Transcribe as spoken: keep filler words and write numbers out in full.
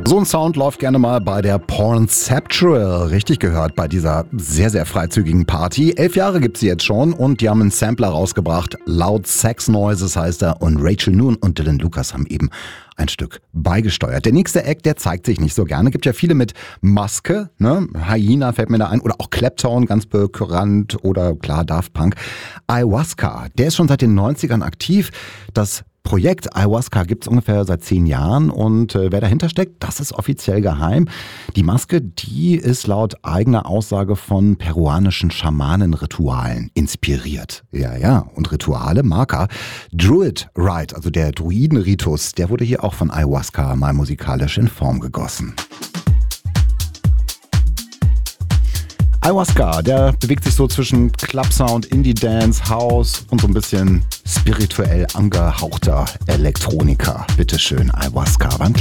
So ein Sound läuft gerne mal bei der Pornceptual, richtig gehört, bei dieser sehr, sehr freizügigen Party. Elf Jahre gibt's sie jetzt schon und die haben einen Sampler rausgebracht. Loud Sex Noises heißt er und Rachel Noon und Dylan Lucas haben eben ein Stück beigesteuert. Der nächste Act, der zeigt sich nicht so gerne. Gibt ja viele mit Maske, ne? Hyena fällt mir da ein oder auch Clapton, ganz bekannt oder klar Daft Punk. Ayahuasca, der ist schon seit den neunzigern aktiv. Das Projekt Ayahuasca gibt es ungefähr seit zehn Jahren und äh, wer dahinter steckt, das ist offiziell geheim. Die Maske, die ist laut eigener Aussage von peruanischen Schamanenritualen inspiriert. Ja, ja, und Rituale, Marker. Druid Rite, also der Druidenritus, der wurde hier auch von Ayahuasca mal musikalisch in Form gegossen. Ayahuasca, der bewegt sich so zwischen Clubsound, Indie-Dance, House und so ein bisschen spirituell angehauchter Elektronika. Bitteschön, Ayahuasca beim